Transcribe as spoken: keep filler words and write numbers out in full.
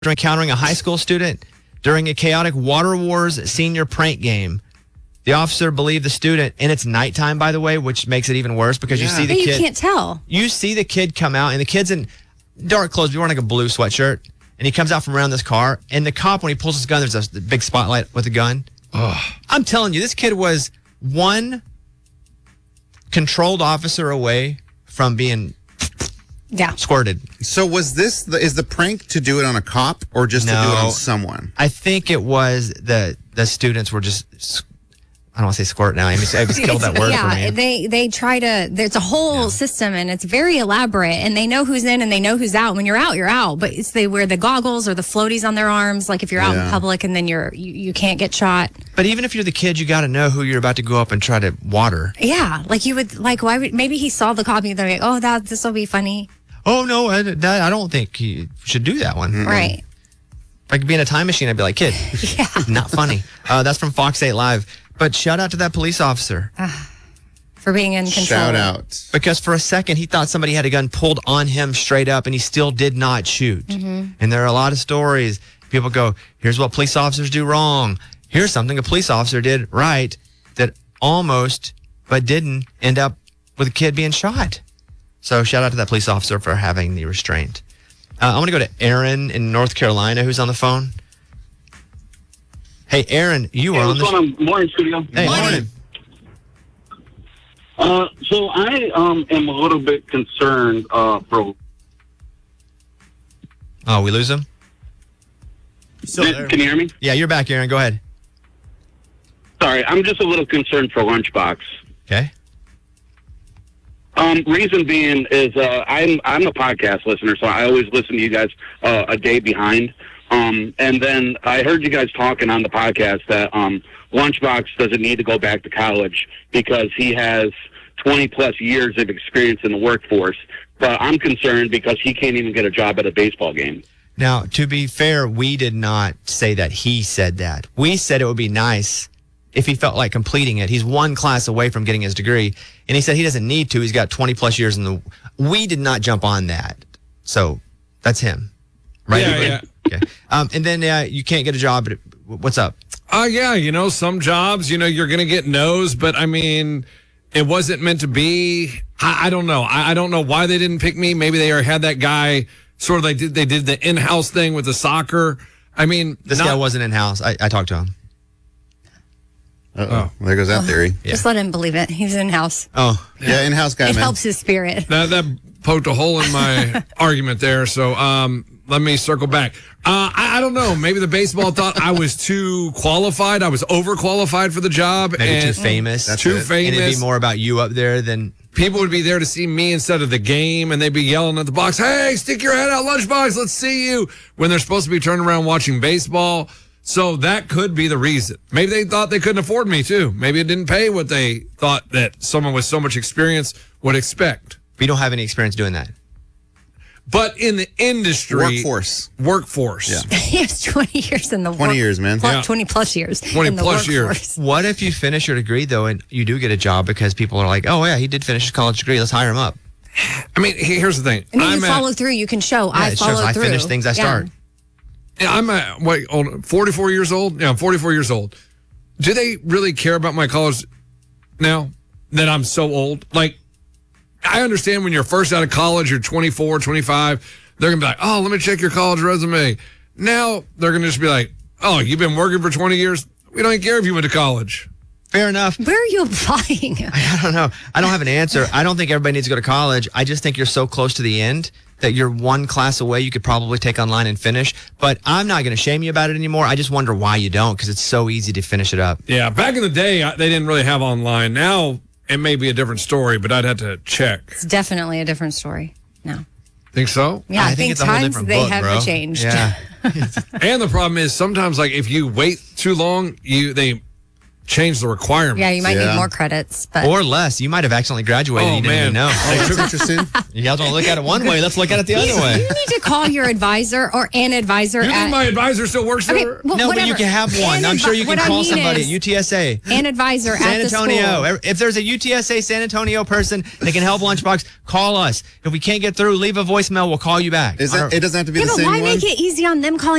encountering a high school student during a chaotic Water Wars senior prank game. The officer believed the student, and it's nighttime, by the way, which makes it even worse because yeah. you see the but kid. You can't tell. You see the kid come out, and the kid's in dark clothes. He's wearing like a blue sweatshirt, and he comes out from around this car. And the cop, when he pulls his gun, there's a big spotlight with a gun. Oh. I'm telling you, this kid was one controlled officer away from being Yeah. squirted. So was this, the, is the prank to do it on a cop or just No. to do it on someone? I think it was the the students were just, I don't want to say squirt now. I just, I just killed that word yeah, for me. they they try to. There's a whole Yeah. system, and it's very elaborate. And they know who's in, and they know who's out. When you're out, you're out. But it's they wear the goggles or the floaties on their arms, like if you're out Yeah. in public, and then you're you, you can't get shot. But even if you're the kid, you got to know who you're about to go up and try to water. Yeah, like you would like. Why would maybe he saw the copy and they're like, oh, that this will be funny, Oh, no, I, that, I don't think you should do that one. right? If I could be in a time machine, I'd be like, kid, Yeah. not funny. Uh, that's from Fox eight Live. But shout out to that police officer. For being in control. Shout out. Because for a second, he thought somebody had a gun pulled on him straight up, and he still did not shoot. Mm-hmm. And there are a lot of stories. People go, here's what police officers do wrong. Here's something a police officer did right that almost, but didn't, end up with a kid being shot. So shout out to that police officer for having the restraint. Uh, I want to go to Aaron in North Carolina, who's on the phone. Hey, Aaron, you Hey, are on what's the going on? Morning, studio. Hey, morning. Uh, so I um am a little bit concerned uh for. Oh, we lose him? Can you hear me? Yeah, you're back, Aaron. Go ahead. Sorry, I'm just a little concerned for Lunchbox. Okay. Um, reason being is uh, I'm I'm a podcast listener, so I always listen to you guys uh, a day behind. Um, and then I heard you guys talking on the podcast that um, Lunchbox doesn't need to go back to college because he has twenty plus years of experience in the workforce. But I'm concerned because he can't even get a job at a baseball game. Now, to be fair, we did not say that he said that. We said it would be nice if he felt like completing it. He's one class away from getting his degree, and he said he doesn't need to. He's got twenty plus years in the. We did not jump on that, so that's him, right? Yeah, yeah. Okay. Um, and then uh, you can't get a job. But what's up? Uh, yeah, you know, some jobs, you know, you're going to get no's, but I mean, it wasn't meant to be. I, I don't know. I, I don't know why they didn't pick me. Maybe they had that guy sort of like did, they did the in-house thing with the soccer. I mean, This not, guy wasn't in house. I, I talked to him. Uh-oh. Oh. There goes that theory. Just let him believe it. He's in house. Oh, Yeah, in-house guy, It man. helps his spirit. That, that poked a hole in my argument there. So um, let me circle back. Uh, I, I don't know. Maybe the baseball thought I was too qualified. I was overqualified for the job. maybe and too famous. That's Too it. famous. And it'd be more about you up there than. People would be there to see me instead of the game, and they'd be yelling at the box, hey, stick your head out, Lunchbox, let's see you, when they're supposed to be turning around watching baseball. So that could be the reason. Maybe they thought they couldn't afford me, too. Maybe it didn't pay what they thought that someone with so much experience would expect. We don't have any experience doing that. But in the industry... Workforce. Workforce. Yeah. He has twenty years in the twenty work- years, man. plus- Yeah. twenty plus years. twenty in the plus years. workforce. What if you finish your degree, though, and you do get a job because people are like, oh, yeah, he did finish his college degree. Let's hire him up. I mean, he- here's the thing. And then I'm you at- follow through. You can show Yeah, I it followed shows I through. finish things I Yeah. start. Yeah, I'm at, wait, old, forty-four years old? Yeah, I'm forty-four years old. Do they really care about my college now that I'm so old? Like, I understand when you're first out of college, you're twenty-four, twenty-five, they're going to be like, oh, let me check your college resume. Now they're going to just be like, oh, you've been working for twenty years? We don't even care if you went to college. Fair enough. Where are you applying? I don't know. I don't have an answer. I don't think everybody needs to go to college. I just think you're so close to the end that you're one class away. You could probably take online and finish. But I'm not going to shame you about it anymore. I just wonder why you don't, because it's so easy to finish it up. Yeah, back in the day, I- they didn't really have online. Now it may be a different story, but I'd have to check. It's definitely a different story. No. Think so? Yeah, I, think, it's a whole times different they book, have bro. changed. Yeah. And the problem is sometimes, like, if you wait too long, you they change the requirements. Yeah, you might Yeah. need more credits, but Or less. You might have accidentally graduated. Oh, and you didn't even man. know. Oh, that's interesting. You guys want to look at it one way. Let's look at it the other way. you need to call your advisor or an advisor. You at, think my advisor still works okay, there? well, No, but whatever. you can have one. An I'm sure advi- you can what I call mean somebody is at U T S A. An advisor San at the Antonio. school. If there's a U T S A San Antonio person that can help Lunchbox, call us. If we can't get through, leave a voicemail. We'll call you back. Is I that, don't- it doesn't have to be Yeah, the but same why one? make it easy on them calling